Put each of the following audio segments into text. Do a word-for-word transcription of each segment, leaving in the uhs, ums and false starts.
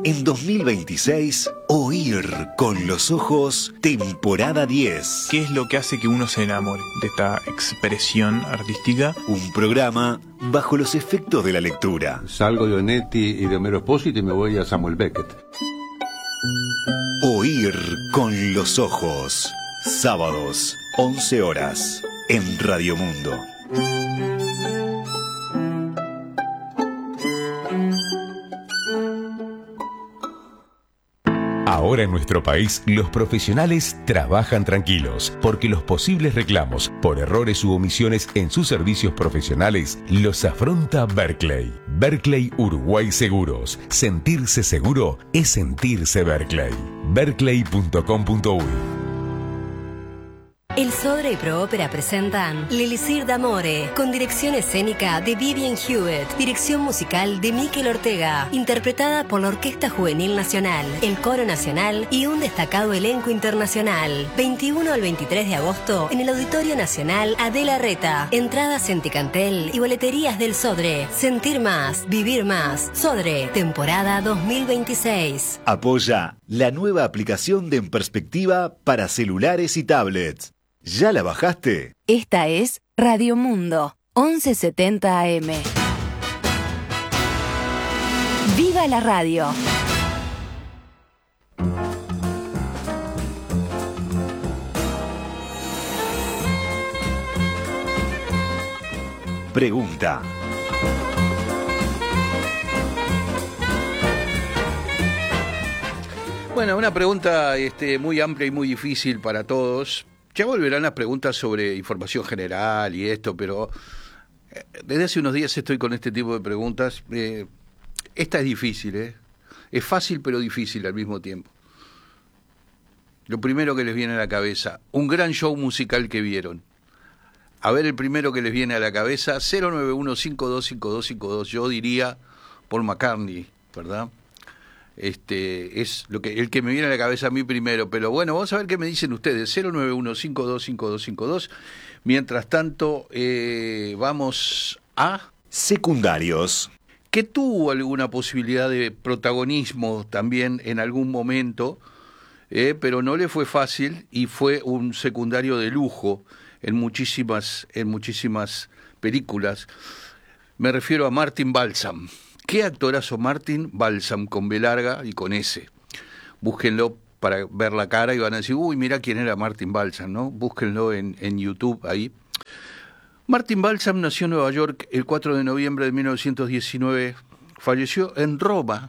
En dos mil veintiséis, Oír con los ojos, temporada diez. ¿Qué es lo que hace que uno se enamore de esta expresión artística? Un programa bajo los efectos de la lectura. Salgo de Onetti y de Homero Espósito y me voy a Samuel Beckett. Oír con los ojos. Sábados, once horas, en Radio Mundo. Ahora en nuestro país, los profesionales trabajan tranquilos, porque los posibles reclamos por errores u omisiones en sus servicios profesionales los afronta Berkeley. Berkeley Uruguay Seguros. Sentirse seguro es sentirse Berkeley. berkeley punto com punto uy. El Sodre y Proópera presentan L'Elisir d'Amore, con dirección escénica de Vivian Hewitt, dirección musical de Mikel Ortega, interpretada por la Orquesta Juvenil Nacional, el Coro Nacional y un destacado elenco internacional. veintiuno al veintitrés de agosto en el Auditorio Nacional Adela Reta. Entradas en Ticantel y boleterías del Sodre. Sentir más, vivir más. Sodre, temporada dos mil veintiséis. Apoya la nueva aplicación de En Perspectiva para celulares y tablets. ¿Ya la bajaste? Esta es Radio Mundo, once setenta A M. ¡Viva la radio! Pregunta. Bueno, una pregunta este, muy amplia y muy difícil para todos. Ya volverán las preguntas sobre información general y esto, pero desde hace unos días estoy con este tipo de preguntas. Eh, esta es difícil, ¿eh? Es fácil pero difícil al mismo tiempo. Lo primero que les viene a la cabeza, un gran show musical que vieron. A ver, el primero que les viene a la cabeza, cero nueve uno cinco dos cinco dos cinco dos, yo diría Paul McCartney, ¿verdad? Este es lo que el que me viene a la cabeza a mí primero, pero bueno, vamos a ver qué me dicen ustedes. Cero nueve uno cinco dos cinco dos cinco dos. Mientras tanto, eh, vamos a secundarios, que tuvo alguna posibilidad de protagonismo también en algún momento, eh, pero no le fue fácil y fue un secundario de lujo en muchísimas en muchísimas películas. Me refiero a Martin Balsam. ¿Qué actorazo Martin Balsam, con B larga y con S? Búsquenlo para ver la cara y van a decir, uy, mira quién era Martin Balsam, ¿no? Búsquenlo en, en YouTube ahí. Martin Balsam nació en Nueva York el cuatro de noviembre de mil novecientos diecinueve. Falleció en Roma,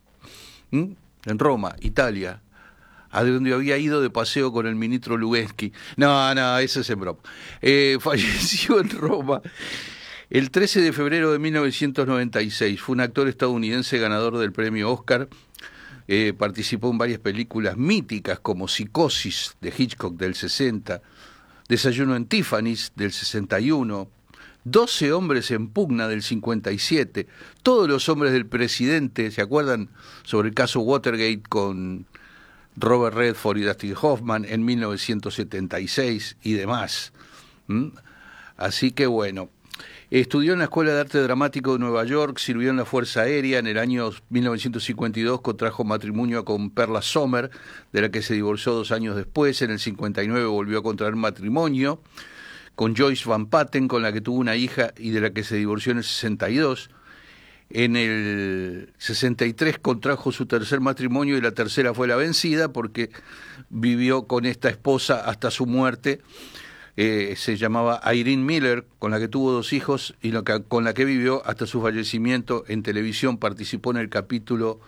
¿Mm? en Roma, Italia, a donde había ido de paseo con el ministro Lubensky. No, no, eso es en broma. Eh, falleció en Roma el trece de febrero de mil novecientos noventa y seis. Fue un actor estadounidense ganador del premio Oscar. Eh, participó en varias películas míticas como Psicosis de Hitchcock del sesenta, Desayuno en Tiffany's del sesenta y uno, doce hombres en pugna del cincuenta y siete, Todos los hombres del presidente, ¿se acuerdan? Sobre el caso Watergate con Robert Redford y Dustin Hoffman en mil novecientos setenta y seis y demás. ¿Mm? Así que bueno. Estudió en la Escuela de Arte Dramático de Nueva York, sirvió en la Fuerza Aérea. En el año mil novecientos cincuenta y dos contrajo matrimonio con Perla Sommer, de la que se divorció dos años después. En el cincuenta y nueve volvió a contraer matrimonio con Joyce Van Patten, con la que tuvo una hija y de la que se divorció en el sesenta y dos. En el sesenta y tres contrajo su tercer matrimonio y la tercera fue la vencida porque vivió con esta esposa hasta su muerte. Eh, se llamaba Irene Miller, con la que tuvo dos hijos y lo que, con la que vivió hasta su fallecimiento. En televisión participó en el capítulo,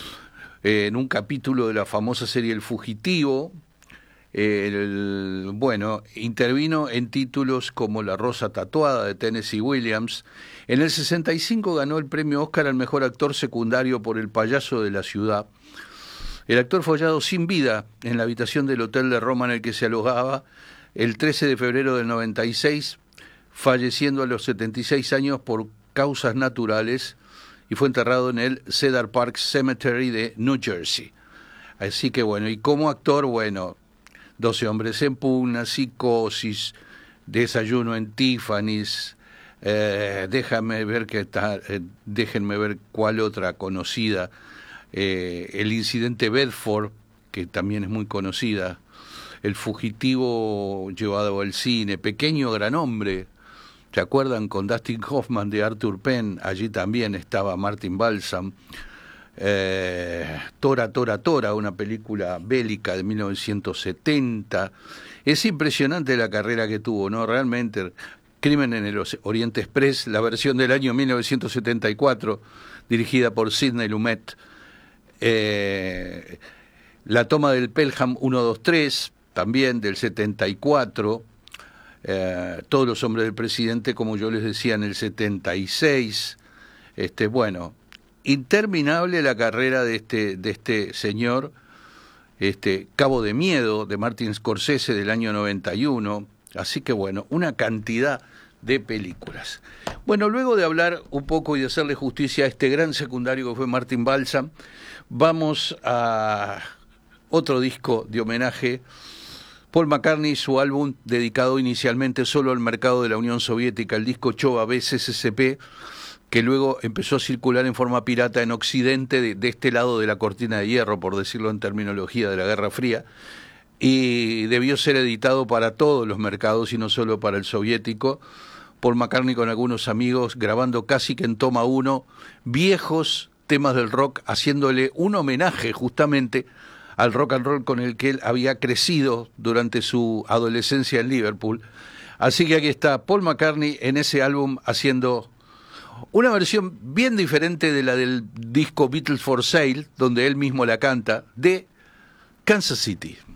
eh, en un capítulo de la famosa serie El Fugitivo. Eh, el, bueno, intervino en títulos como La Rosa Tatuada de Tennessee Williams. En el sesenta y cinco ganó el premio Oscar al mejor actor secundario por El Payaso de la Ciudad. El actor fue hallado sin vida en la habitación del hotel de Roma en el que se alojaba el trece de febrero del noventa y seis, falleciendo a los setenta y seis años por causas naturales, y fue enterrado en el Cedar Park Cemetery de New Jersey. Así que bueno, y como actor, bueno, doce hombres en pugna, Psicosis, Desayuno en Tiffany's, eh, déjame ver qué tal, eh, déjenme ver cuál otra conocida. eh, el incidente Bedford, que también es muy conocida, El fugitivo llevado al cine, Pequeño gran hombre, ¿se acuerdan? Con Dustin Hoffman de Arthur Penn, allí también estaba Martin Balsam. Eh, Tora, Tora, Tora, una película bélica de mil novecientos setenta. Es impresionante la carrera que tuvo, ¿no? Realmente, Crimen en el Oriente Express, la versión del año mil novecientos setenta y cuatro, dirigida por Sidney Lumet. Eh, la toma del Pelham uno dos tres, también del setenta y cuatro. Eh, Todos los hombres del presidente, como yo les decía, en el setenta y seis. Este, bueno, interminable la carrera de este, de este señor. Este, Cabo de Miedo, de Martin Scorsese, del año noventa y uno. Así que bueno, una cantidad de películas. Bueno, luego de hablar un poco y de hacerle justicia a este gran secundario que fue Martin Balsam, vamos a otro disco de homenaje. Paul McCartney, su álbum dedicado inicialmente solo al mercado de la Unión Soviética, el disco Chova B C C C P, que luego empezó a circular en forma pirata en Occidente, de, de este lado de la cortina de hierro, por decirlo en terminología de la Guerra Fría, y debió ser editado para todos los mercados y no solo para el soviético. Paul McCartney con algunos amigos grabando casi que en toma uno viejos temas del rock, haciéndole un homenaje justamente al rock and roll con el que él había crecido durante su adolescencia en Liverpool. Así que aquí está Paul McCartney en ese álbum haciendo una versión bien diferente de la del disco Beatles for Sale, donde él mismo la canta, de Kansas City.